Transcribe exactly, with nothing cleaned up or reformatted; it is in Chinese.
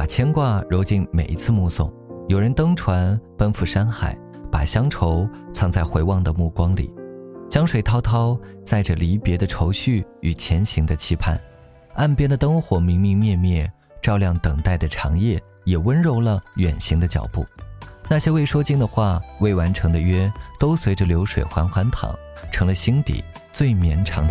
牵挂揉进每一次目送。有人登船奔赴山海，把乡愁藏在回望的目光里。江水滔滔，载着离别的愁绪与前行的期盼。岸边的灯火明明灭灭，照亮等待的长夜，也温柔了远行的脚步。那些未说尽的话，未完成的约，都随着流水缓缓淌，成了心底最绵长的